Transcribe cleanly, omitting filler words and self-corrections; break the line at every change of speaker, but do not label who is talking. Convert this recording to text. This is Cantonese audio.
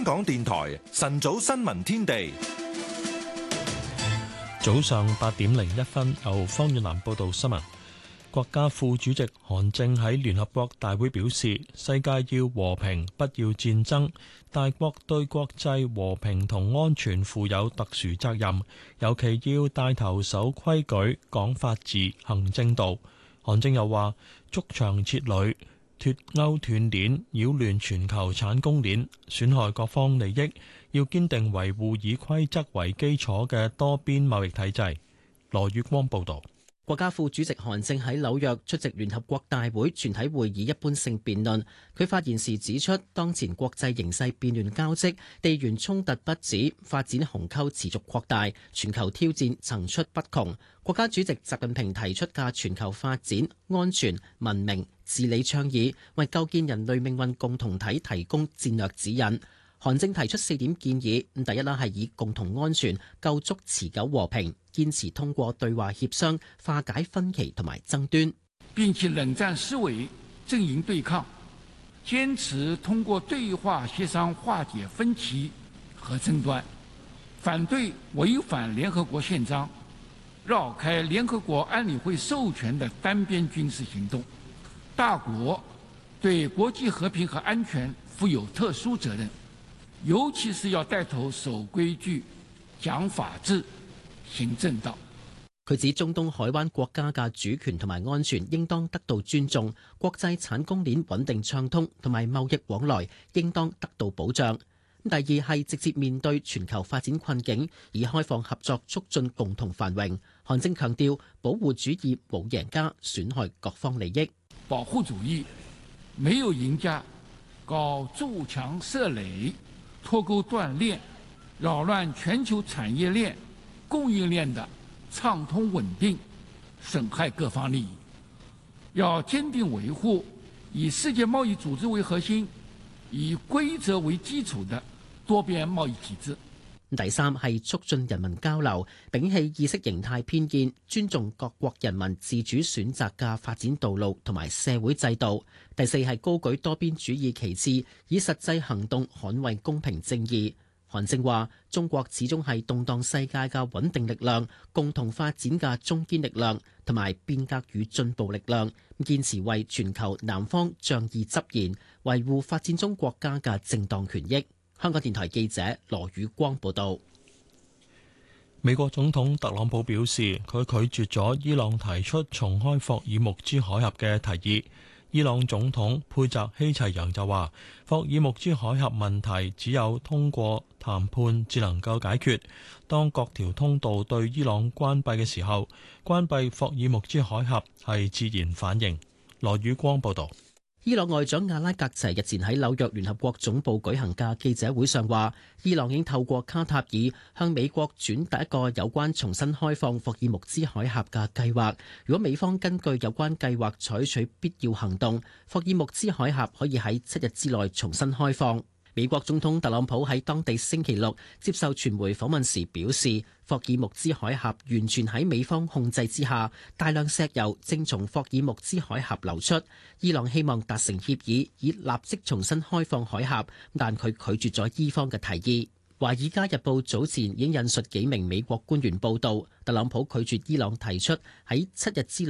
港電台晨早新聞天地，
早上8:01，由方遠南報道新聞。國家副主席韓正喺聯合國大會表示，世界要和平，不要戰爭。大國對國際和平同安全負有特殊責任，尤其要帶頭守規矩、講法治、行正道。韓正又話，築牆設壘、脫鈎斷鏈、擾亂全球產供鏈，損害各方利益，要堅定維護以規則為基礎嘅多邊貿易體制。羅宇光報道。
國家副主席韓正喺紐約出席聯合國大會全體會議一般性辯論。佢發言時指出，當前國際形勢變亂交織，地緣衝突不止，發展鴻溝持續擴大，全球挑戰層出不窮。國家主席習近平提出嘅全球發展、安全、文明、治理倡議，為構建人類命運共同體提供戰略指引。韓正提出4點建議，第一係以共同安全構築持久和平，堅持通過對話協商化解分歧同埋爭端，
摒棄冷戰思維、陣營對抗，堅持通過對話協商化解分歧和爭端，反對違反聯合國憲章、繞開聯合國安理會授權的單邊軍事行動。大國對國際和平和安全負有特殊責任，尤其是要帶頭守規矩、講法治、行正道。
佢指中東海灣國家嘅主權同埋安全應當得到尊重，國際產供鏈穩定暢通同埋貿易往來應當得到保障。第二係直接面對全球發展困境，以開放合作促進共同繁榮。韓正強調，保護主義冇贏家，損害各方利益。
保護主義沒有贏家，搞築牆設壘、脫鈎斷鏈，擾亂全球產業鏈、供應鏈的暢通穩定，損害各方利益。要堅定維護以世界貿易組織為核心、以規則為基礎的多邊貿易體制。
第三係促進人民交流，摒棄意識形態偏見，尊重各國人民自主選擇嘅發展道路同埋社會制度。第四係高舉多邊主義旗幟，以實際行動捍衛公平正義。韓正話：中國始終係動盪世界嘅穩定力量、共同發展嘅中堅力量同埋變革與進步力量，堅持為全球南方仗義執言，維護發展中國家嘅正當權益。香港電台記者羅宇光報道。
美國總統特朗普表示，佢拒絕咗伊朗提出重開霍爾木茲海峽嘅提議。伊朗總統佩澤希齊揚就話，霍爾木茲海峽問題只有通過談判至能夠解決。當各條通道對伊朗關閉嘅時候，關閉霍爾木茲海峽係自然反應。羅宇光報道。
伊朗外長阿拉格齊日前喺紐約聯合國總部舉行嘅記者會上話，伊朗已經透過卡塔爾向美國轉達一個有關重新開放霍爾木茲海峽嘅計劃。如果美方根據有關計劃採取必要行動，霍爾木茲海峽可以喺7日之內重新開放。美國總統特朗普喺當地星期六接受傳媒訪問時表示，霍爾木茲海峽完全喺美方控制之下，大量石油正從霍爾木茲海峽流出。伊朗希望達成協議，以立即重新開放海峽，但佢拒絕咗伊方嘅提議。《華爾街日報》早前已經引述幾名美國官員報道，特朗普拒絕伊朗提出喺7日之